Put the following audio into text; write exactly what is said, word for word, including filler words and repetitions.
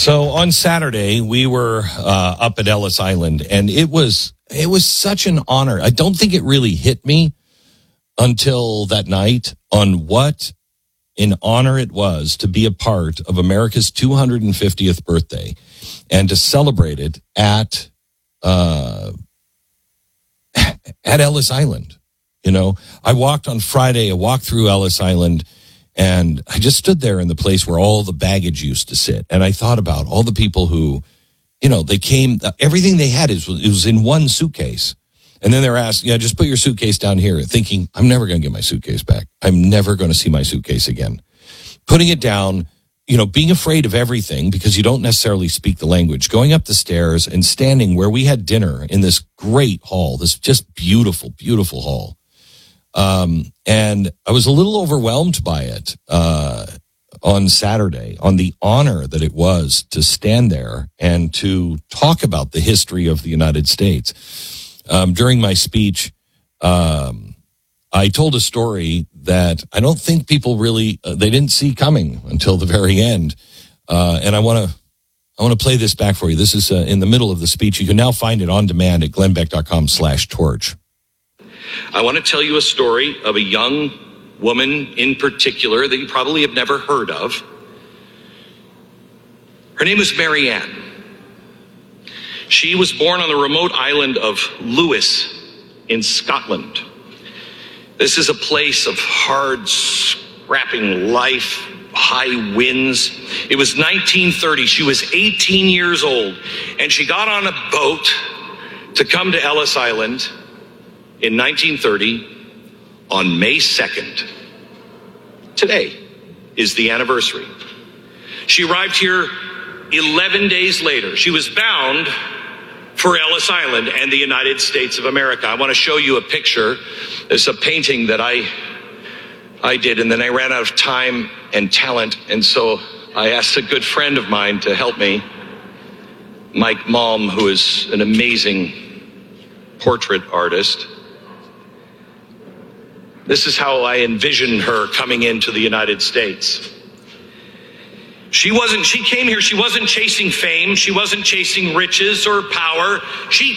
So on Saturday, we were uh, up at Ellis Island, and it was it was such an honor. I don't think it really hit me until that night on what an honor it was to be a part of America's two hundred fiftieth birthday and to celebrate it at uh, at Ellis Island. You know, I walked on Friday, I walked through Ellis Island, and I just stood there in the place where all the baggage used to sit. And I thought about all the people who, you know, they came, everything they had is it was in one suitcase. And then they're asked, yeah, just put your suitcase down here, thinking, I'm never going to get my suitcase back. I'm never going to see my suitcase again. Putting it down, you know, being afraid of everything because you don't necessarily speak the language, going up the stairs and standing where we had dinner in this great hall, this just beautiful, beautiful hall. Um, and I was a little overwhelmed by it, uh, on Saturday, on the honor that it was to stand there and to talk about the history of the United States. Um, during my speech, um, I told a story that I don't think people really, uh, they didn't see coming until the very end. Uh, and I want to, I want to play this back for you. This is uh, in the middle of the speech. You can now find it on demand at glennbeck.com slash torch. I want to tell you a story of a young woman in particular that you probably have never heard of. Her name was Mary Ann. She was born on the remote island of Lewis in Scotland. This is a place of hard, scrapping life, high winds. It was nineteen thirty. She was eighteen years old, and she got on a boat to come to Ellis Island in nineteen thirty on May second. Today is the anniversary. She arrived here eleven days later. She was bound for Ellis Island and the United States of America. I want to show you a picture. It's a painting that I I did, and then I ran out of time and talent, and so I asked a good friend of mine to help me, Mike Malm, who is an amazing portrait artist. This is how I envisioned her coming into the United States. She wasn't, she came here, she wasn't chasing fame, she wasn't chasing riches or power. She